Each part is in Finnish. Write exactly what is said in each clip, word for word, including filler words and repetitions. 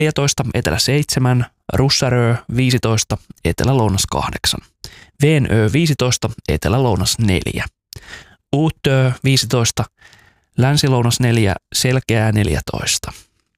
neljätoista, etelä seitsemän, Russarö viisitoista, etelä-lounas kahdeksan, Venö viisitoista, etelä-lounas neljä, Uutö viisitoista, länsi-lounas neljä, Selkeää neljätoista,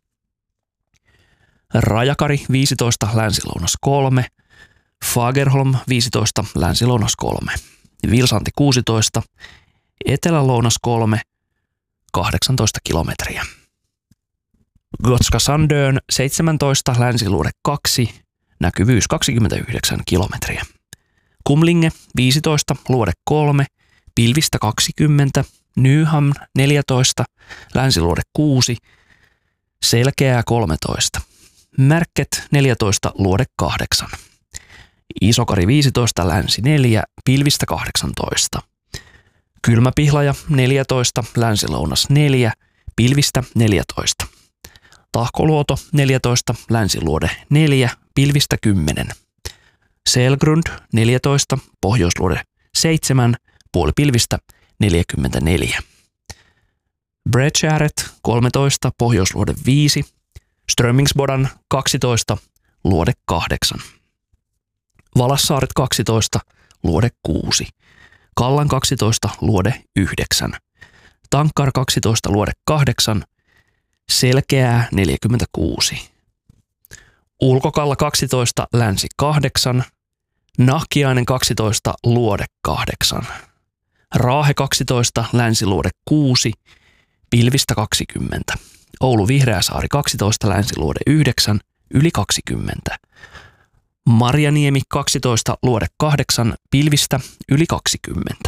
Rajakari viisitoista, länsi-lounas kolme, Fagerholm viisitoista, länsi-lounas kolme, Vilsanti kuusitoista, etelä-lounas kolme, kahdeksantoista kilometriä. Gotska Sandön seitsemäntoista, länsiluode kaksi, näkyvyys kaksikymmentäyhdeksän kilometriä. Kumlinge viisitoista, luode kolme, pilvistä kaksikymmentä, Nyhamn neljätoista, länsiluode kuusi, selkeää kolmetoista. Märket neljätoista, luode kahdeksan. Isokari viisitoista, länsi neljä, pilvistä kahdeksantoista. Kylmäpihlaja neljätoista, länsilounas neljä, pilvistä neljätoista. Tahkoluoto neljätoista, länsiluode neljä, pilvistä kymmenen. Selgrund neljätoista, pohjoisluode seitsemän, puolipilvistä neljäkymmentäneljä. Bredgäret kolmetoista, pohjoisluode viisi, Strömingsbodan kaksitoista, luode kahdeksan. Valassaaret kaksitoista, luode kuusi. Kallan kaksitoista, luode yhdeksän. Tankkar kaksitoista, luode kahdeksan. Selkeää neljäkymmentäkuusi. Ulkokalla kaksitoista, länsi kahdeksan. Nahkiainen kaksitoista, luode kahdeksan. Raahe kaksitoista, länsiluode kuusi, pilvistä kaksikymmentä. Oulu Vihreäsaari kaksitoista, länsiluode yhdeksän, yli kaksikymmentä. Marjaniemi kaksitoista, luode kahdeksan, pilvistä yli kaksikymmentä.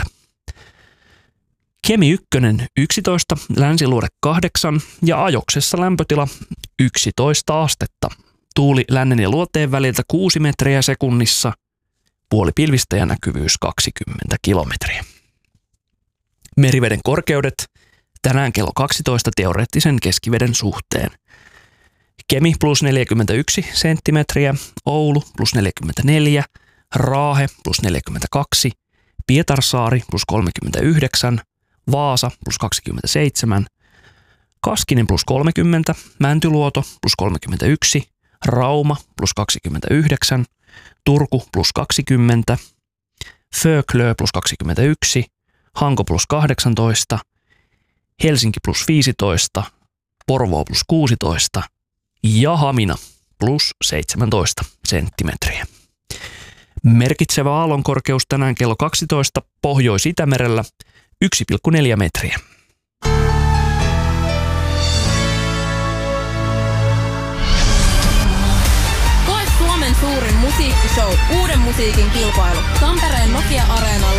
Kemi yksi yksitoista, länsiluode kahdeksan ja Ajoksessa lämpötila yksitoista astetta. Tuuli lännen ja luoteen väliltä kuusi metriä sekunnissa, puoli pilvistä ja näkyvyys kaksikymmentä kilometriä. Meriveden korkeudet tänään kello kaksitoista teoreettisen keskiveden suhteen. Kemi plus neljäkymmentäyksi senttimetriä, Oulu plus neljäkymmentäneljä, Raahe plus neljäkymmentäkaksi, Pietarsaari plus kolmekymmentäyhdeksän, Vaasa plus kaksikymmentäseitsemän, Kaskinen plus kolmekymmentä, Mäntyluoto plus kolmekymmentäyksi, Rauma plus kaksikymmentäyhdeksän, Turku plus kaksikymmentä, Föklö plus kaksikymmentäyksi, Hanko plus kahdeksantoista, Helsinki plus viisitoista, Porvoo plus kuusitoista ja Hamina plus seitsemäntoista senttimetriä. Merkitsevä aallonkorkeus tänään kello kaksitoista Pohjois-Itämerellä yksi pilkku neljä metriä. Koe Suomen suurin musiikkishow, uuden musiikin kilpailu. Tampereen Nokia Areenalla